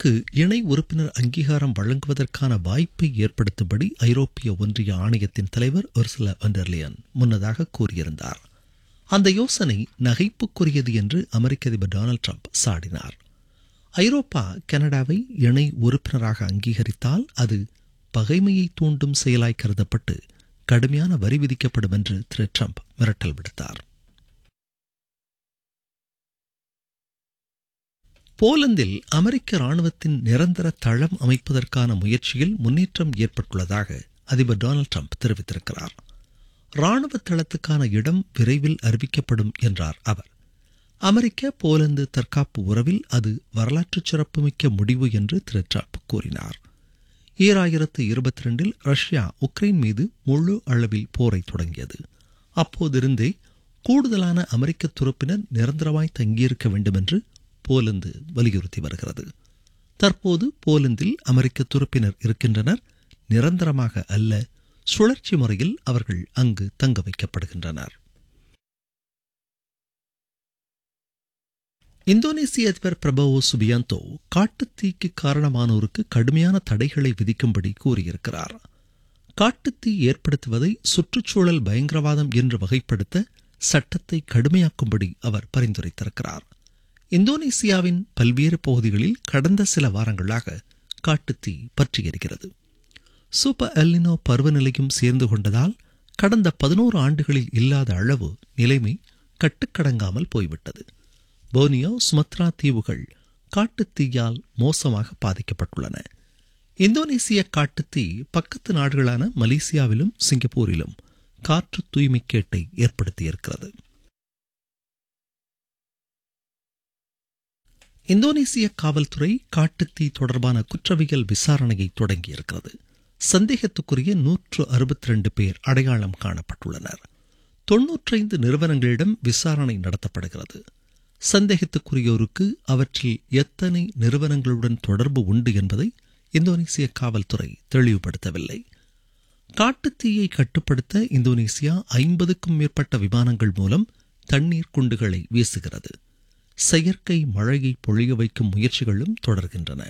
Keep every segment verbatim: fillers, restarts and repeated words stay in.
நாட்டுக்கு இணை உறுப்பினர் அங்கீகாரம் வழங்குவதற்கான வாய்ப்பை ஏற்படுத்தும்படி ஐரோப்பிய ஒன்றிய ஆணையத்தின் தலைவர் உர்சுலா வான் டெர் லியன் முன்னதாக கூறியிருந்தார். அந்த யோசனை நகைப்புக்குரியது என்று அமெரிக்க அதிபர் டொனால்ட் ட்ரம்ப் சாடினார். ஐரோப்பா கனடாவை இணை உறுப்பினராக அங்கீகரித்தால் அது பகைமையை தூண்டும் செயலாய் கருதப்பட்டு கடுமையான வரி விதிக்கப்படும் என்று திரு ட்ரம்ப் மிரட்டல் விடுத்தார். போலந்தில் அமெரிக்க ராணுவத்தின் நிரந்தர தளம் அமைப்பதற்கான முயற்சியில் முன்னேற்றம் ஏற்பட்டுள்ளதாக அதிபர் டொனால்ட் ட்ரம்ப் தெரிவித்திருக்கிறார். ராணுவ தளத்துக்கான இடம் விரைவில் அறிவிக்கப்படும் என்றார் அவர். அமெரிக்க போலந்து தற்காப்பு உறவில் அது வரலாற்று சிறப்புமிக்க முடிவு என்று திரு ட்ரம்ப் கூறினார். ஈராயிரத்து இருபத்தி ரெண்டில் ரஷ்யா உக்ரைன் மீது முழு அளவில் போரை தொடங்கியது. அப்போதிருந்தே கூடுதலான அமெரிக்க துருப்பினர் நிரந்தரமாய் தங்கியிருக்க வேண்டும் என்று போலந்து வலியுறுத்தி வருகிறது. தற்போது போலந்தில் அமெரிக்க துருப்பினர் இருக்கின்றனர். நிரந்தரமாக அல்ல, சுழற்சி முறையில் அவர்கள் அங்கு தங்க வைக்கப்படுகின்றனர். இந்தோனேசிய அதிபர் பிரபோவோ சுபியாந்தோ காட்டுத்தீக்கு காரணமானோருக்கு கடுமையான தடைகளை விதிக்கும்படி கூறியிருக்கிறார். காட்டுத்தீ ஏற்படுத்துவதை சுற்றுச்சூழல் பயங்கரவாதம் என்று வகைப்படுத்த சட்டத்தை கடுமையாக்கும்படி அவர் பரிந்துரைத்திருக்கிறார். இந்தோனேசியாவின் பல்வேறு பகுதிகளில் கடந்த சில வாரங்களாக காட்டுத்தீ பற்றியிருக்கிறது. சூப்பர் எல்னினோ பருவநிலையும் சேர்ந்து கொண்டதால் கடந்த பதினோரு ஆண்டுகளில் இல்லாத அளவு நிலைமை கட்டுக்கடங்காமல் போய்விட்டது. போர்னியோ, சுமத்ரா தீவுகள் காட்டுத்தீயால் மோசமாக பாதிக்கப்பட்டுள்ளன. இந்தோனேசிய காட்டுத்தீ பக்கத்து நாடுகளான மலேசியாவிலும் சிங்கப்பூரிலும் காற்று தூய்மைக்கேட்டை ஏற்படுத்தியிருக்கிறது. இந்தோனேசிய காவல்துறை காட்டுத்தீ தொடர்பான குற்றவியல் விசாரணையை தொடங்கியிருக்கிறது. சந்தேகத்துக்குரிய நூற்று அறுபத்தி ரெண்டு பேர் அடையாளம் காணப்பட்டுள்ளனர். தொன்னூற்றைந்து நிறுவனங்களிடம் விசாரணை நடத்தப்படுகிறது. சந்தேகத்துக்குரியோருக்கு அவற்றில் எத்தனை நிறுவனங்களுடன் தொடர்பு உண்டு என்பதை இந்தோனேசிய காவல்துறை தெளிவுபடுத்தவில்லை. காட்டுத்தீயை கட்டுப்படுத்த இந்தோனேசியா ஐம்பதுக்கும் மேற்பட்ட விமானங்கள் மூலம் தண்ணீர் குண்டுகளை வீசுகிறது. செயற்கை மழையை பொழிய வைக்கும் முயற்சிகளும் தொடர்கின்றன.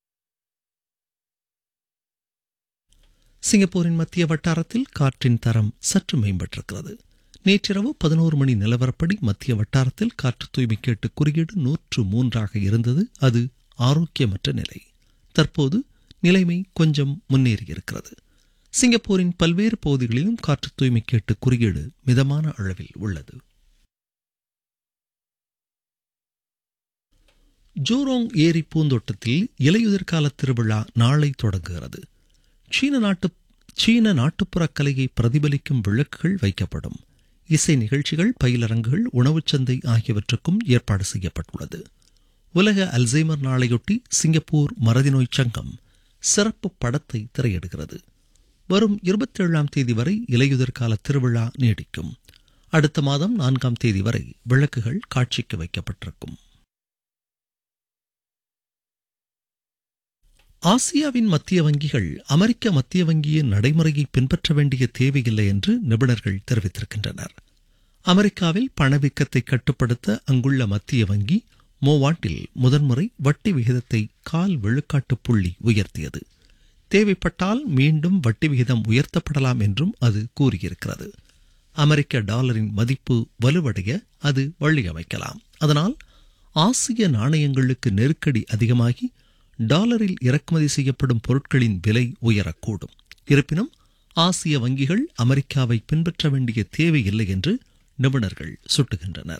சிங்கப்பூரின் மத்திய வட்டாரத்தில் காற்றின் தரம் சற்று மேம்பட்டிருக்கிறது. நேற்றிரவு பதினோரு மணி நிலவரப்படி மத்திய வட்டாரத்தில் காற்று தூய்மைக்கேட்டு குறியீடு நூற்று மூன்றாக இருந்தது. அது ஆரோக்கியமற்ற நிலை. தற்போது நிலைமை கொஞ்சம் முன்னேறியிருக்கிறது. சிங்கப்பூரின் பல்வேறு பகுதிகளிலும் காற்று தூய்மைக்கேட்டு குறியீடு மிதமான அளவில் உள்ளது. ஜூரோங் ஏரி பூந்தோட்டத்தில் இலையுதிர்கால திருவிழா நாளை தொடங்குகிறது. சீன நாட்டு சீன நாட்டுப்புற கலையை பிரதிபலிக்கும் விளக்குகள் வைக்கப்படும். இசை நிகழ்ச்சிகள், பயிலரங்குகள், உணவுச் சந்தை ஆகியவற்றுக்கும் ஏற்பாடு செய்யப்பட்டுள்ளது. உலக அல்சைமர் நாளையொட்டி சிங்கப்பூர் மறதி நோய் சங்கம் சிறப்பு படத்தை திரையிடுகிறது. வரும் இருபத்தி ஏழாம் தேதி வரை இலையுதிர்கால திருவிழா நீடிக்கும். அடுத்த மாதம் நான்காம் தேதி வரை விளக்குகள் காட்சிக்கு வைக்கப்பட்டிருக்கும். ஆசியாவின் மத்திய வங்கிகள் அமெரிக்க மத்திய வங்கியின் நடைமுறையை பின்பற்ற வேண்டிய தேவையில்லை என்று நிபுணர்கள் தெரிவித்திருக்கின்றனர். அமெரிக்காவில் பணவீக்கத்தை கட்டுப்படுத்த அங்குள்ள மத்திய வங்கி மோவாண்டில் முதன்முறை வட்டி விகிதத்தை கால் விழுக்காட்டு புள்ளி உயர்த்தியது. தேவைப்பட்டால் மீண்டும் வட்டி விகிதம் உயர்த்தப்படலாம் என்றும் அது கூறியிருக்கிறது. அமெரிக்க டாலரின் மதிப்பு வலுவடைய அது வழியமைக்கலாம். அதனால் ஆசிய நாணயங்களுக்கு நெருக்கடி அதிகமாகி டாலரில் இறக்குமதி செய்யப்படும் பொருட்களின் விலை உயரக்கூடும். இருப்பினும் ஆசிய வங்கிகள் அமெரிக்காவை பின்பற்ற வேண்டிய தேவையில்லை என்று நிபுணர்கள் சுட்டுகின்றனர்.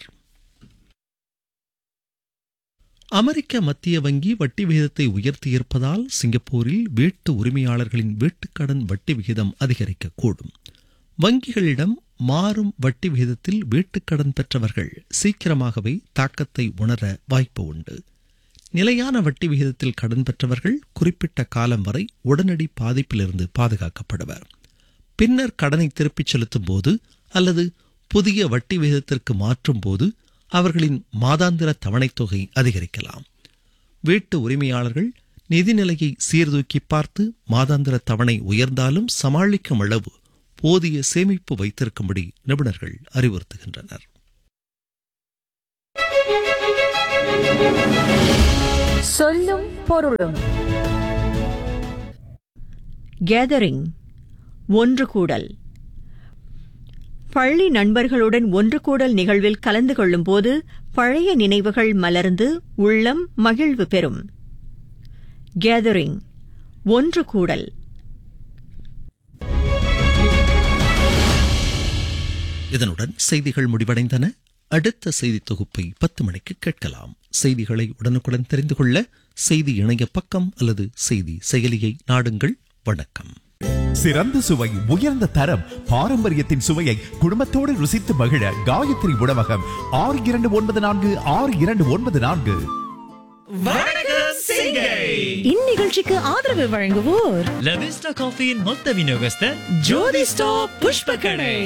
அமெரிக்க மத்திய வங்கி வட்டி விகிதத்தை உயர்த்தியிருப்பதால் சிங்கப்பூரில் வீட்டு உரிமையாளர்களின் வீட்டுக்கடன் வட்டி விகிதம் அதிகரிக்கக்கூடும். வங்கிகளிடம் மாறும் வட்டி விகிதத்தில் வீட்டுக்கடன் பெற்றவர்கள் சீக்கிரமாகவே தாக்கத்தை உணர வாய்ப்பு உண்டு. நிலையான வட்டி விகிதத்தில் கடன் பெற்றவர்கள் குறிப்பிட்ட காலம் வரை உடனடி பாதிப்பிலிருந்து பாதுகாக்கப்படுவர். பின்னர் கடனை திருப்பிச் செலுத்தும் போது அல்லது புதிய வட்டி விகிதத்திற்கு மாற்றும் போது அவர்களின் மாதாந்திர தவணைத் தொகை அதிகரிக்கலாம். வீட்டு உரிமையாளர்கள் நிதிநிலையை சீர்தூக்கி பார்த்து மாதாந்திர தவணை உயர்ந்தாலும் சமாளிக்கும் அளவு போதிய சேமிப்பு வைத்திருக்கும்படி நிபுணர்கள் அறிவுறுத்துகின்றனர். சொல்லும் பொருளும். கேதரிங், ஒன்று கூடல். பள்ளி நண்பர்களுடன் ஒன்று கூடல் நிகழ்வில் கலந்து கொள்ளும்போது பழைய நினைவுகள் மலர்ந்து உள்ளம் மகிழ்வு பெறும். கேதரிங், ஒன்று கூடல். இதனுடன் செய்திகள் முடிவடைந்தன. அடுத்த செய்தி தொகுப்பை பத்து மணிக்கு கேட்கலாம். செய்திகளை உடனுக்குடன் தெரிந்து கொள்ள செய்தி இணைய பக்கம் அல்லது செய்தி செயலியை நாடுங்கள். வணக்கம். சிறந்த சுவை, உயர்ந்த தரம், பாரம்பரியத்தின் சுவையை குடும்பத்தோடு ருசித்து மகிழ காயத்ரி உணவகம். ஆறு இரண்டு ஒன்பது நான்கு ஆறு இரண்டு ஒன்பது நான்கு. இந்நிகழ்ச்சிக்கு ஆதரவு வழங்குவோர் லவிஸ்டா காஃபியின் மொத்த விநியோகஸ்தர் ஜோதி ஸ்டாப் புஷ்ப கடை.